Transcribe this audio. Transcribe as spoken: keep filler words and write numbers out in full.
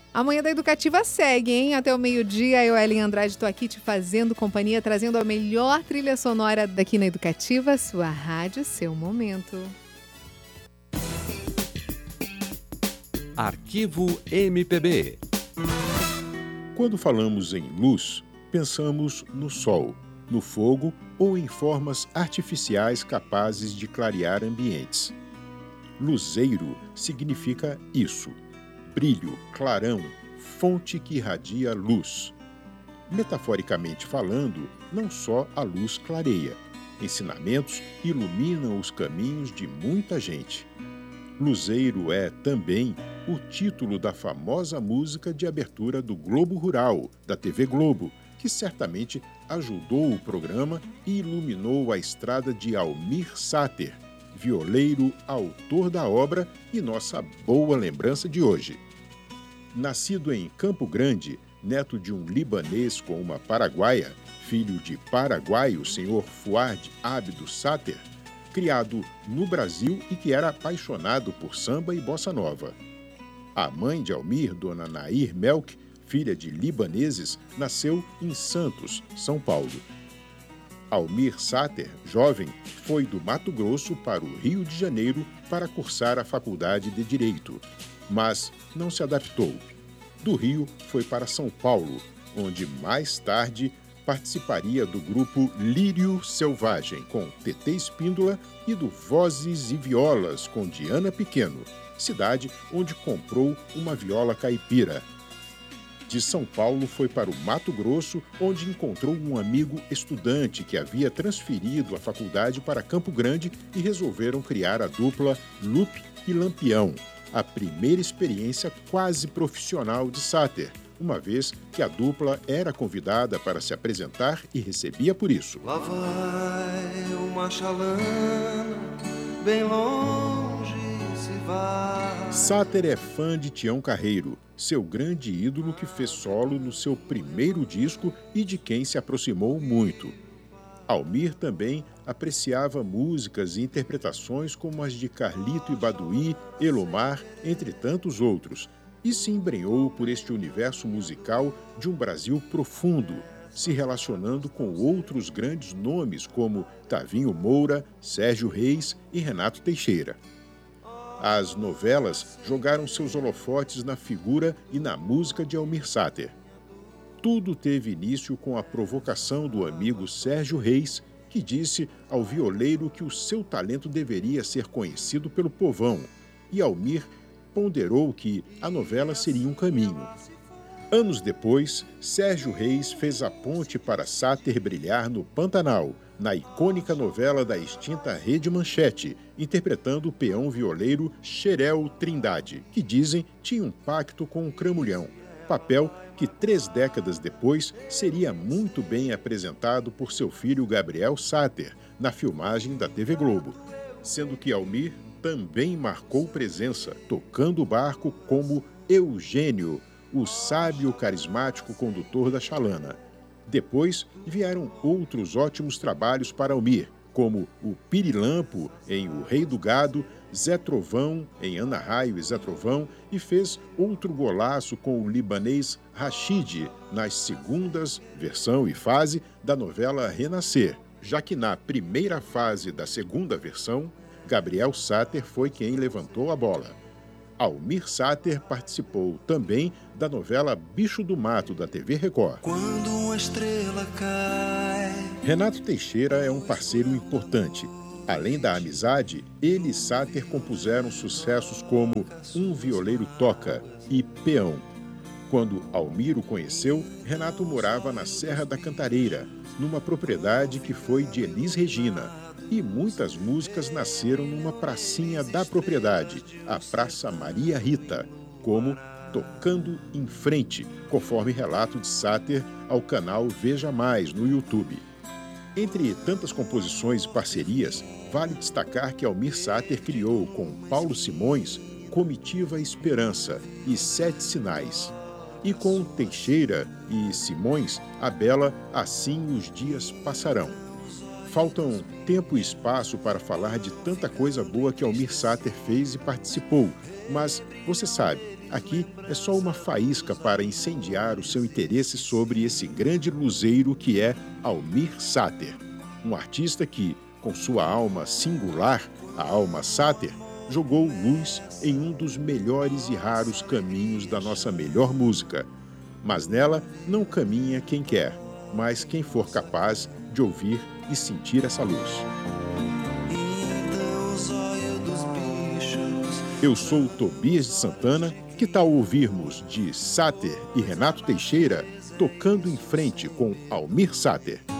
A Manhã da Educativa segue, hein? Até o meio-dia, eu, Ellen Andrade, estou aqui te fazendo companhia, trazendo a melhor trilha sonora daqui na Educativa, sua rádio, seu momento. Arquivo M P B. Quando falamos em luz, pensamos no sol, no fogo ou em formas artificiais capazes de clarear ambientes. Luzeiro significa isso: brilho, clarão, fonte que irradia luz. Metaforicamente falando, não só a luz clareia. Ensinamentos iluminam os caminhos de muita gente. Luzeiro é, também, o título da famosa música de abertura do Globo Rural, da T V Globo, que certamente ajudou o programa e iluminou a estrada de Almir Sater, violeiro, autor da obra e nossa boa lembrança de hoje. Nascido em Campo Grande, neto de um libanês com uma paraguaia, filho de paraguaio, senhor Fuad Abdo Sater, criado no Brasil e que era apaixonado por samba e bossa nova. A mãe de Almir, dona Nair Melk, filha de libaneses, nasceu em Santos, São Paulo. Almir Sater, jovem, foi do Mato Grosso para o Rio de Janeiro para cursar a faculdade de Direito, mas não se adaptou. Do Rio foi para São Paulo, onde mais tarde participaria do grupo Lírio Selvagem, com Tetê Espíndola, e do Vozes e Violas, com Diana Pequeno, cidade onde comprou uma viola caipira. De São Paulo foi para o Mato Grosso, onde encontrou um amigo estudante que havia transferido a faculdade para Campo Grande e resolveram criar a dupla Lupe e Lampião, a primeira experiência quase profissional de Sater, uma vez que a dupla era convidada para se apresentar e recebia por isso. Lá vai uma chalana, bem longe se vai. Sater é fã de Tião Carreiro, seu grande ídolo que fez solo no seu primeiro disco e de quem se aproximou muito. Almir também apreciava músicas e interpretações como as de Carlito e Baduí, Elomar, entre tantos outros, e se embrenhou por este universo musical de um Brasil profundo, se relacionando com outros grandes nomes como Tavinho Moura, Sérgio Reis e Renato Teixeira. As novelas jogaram seus holofotes na figura e na música de Almir Sater. Tudo teve início com a provocação do amigo Sérgio Reis, que disse ao violeiro que o seu talento deveria ser conhecido pelo povão, e Almir ponderou que a novela seria um caminho. Anos depois, Sérgio Reis fez a ponte para Sater brilhar no Pantanal, na icônica novela da extinta Rede Manchete, interpretando o peão violeiro Xerel Trindade, que dizem tinha um pacto com o Cramulhão, papel que três décadas depois seria muito bem apresentado por seu filho Gabriel Sater, na filmagem da T V Globo, sendo que Almir também marcou presença, tocando o barco como Eugênio, o sábio carismático condutor da chalana. Depois vieram outros ótimos trabalhos para Almir, como o Pirilampo em O Rei do Gado, Zé Trovão em Ana Raio e Zé Trovão, e fez outro golaço com o libanês Rashid nas segundas, versão e fase, da novela Renascer, já que na primeira fase da segunda versão, Gabriel Sater foi quem levantou a bola. Almir Sater participou também da novela Bicho do Mato, da T V Record. Quando uma estrela cai. Renato Teixeira é um parceiro importante. Além da amizade, ele e Sater compuseram sucessos como Um Violeiro Toca e Peão. Quando Almir o conheceu, Renato morava na Serra da Cantareira, numa propriedade que foi de Elis Regina. E muitas músicas nasceram numa pracinha da propriedade, a Praça Maria Rita, como Tocando em Frente, conforme relato de Sater ao canal Veja Mais no YouTube. Entre tantas composições e parcerias, vale destacar que Almir Sater criou com Paulo Simões Comitiva Esperança e Sete Sinais, e com Teixeira e Simões a bela Assim os Dias Passarão. Faltam tempo e espaço para falar de tanta coisa boa que Almir Sater fez e participou, mas você sabe, aqui é só uma faísca para incendiar o seu interesse sobre esse grande luzeiro que é Almir Sater, um artista que, com sua alma singular, a alma Sater, jogou luz em um dos melhores e raros caminhos da nossa melhor música. Mas nela não caminha quem quer, mas quem for capaz de ouvir e sentir essa luz. Eu sou o Tobias de Santana. Que tal ouvirmos de Sater e Renato Teixeira tocando em frente com Almir Sater?